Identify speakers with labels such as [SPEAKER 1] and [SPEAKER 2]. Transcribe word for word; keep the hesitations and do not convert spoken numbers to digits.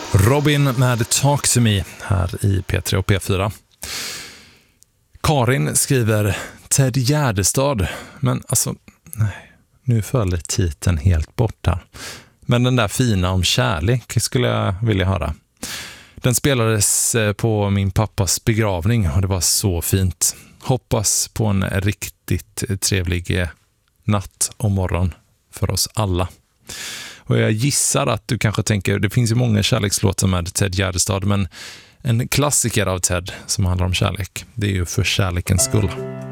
[SPEAKER 1] Robin med Talk to Me här i P tre och P fyra. Karin skriver Ted Gärdestad, men alltså nej, nu föll titeln helt bort här. Men den där fina om kärlek skulle jag vilja höra. Den spelades på min pappas begravning och det var så fint. Hoppas på en riktigt trevlig natt och morgon för oss alla. Och jag gissar att du kanske tänker, det finns ju många kärlekslåtar med Ted Gärdestad, men en klassiker av Ted som handlar om kärlek, det är ju För kärlekens skull.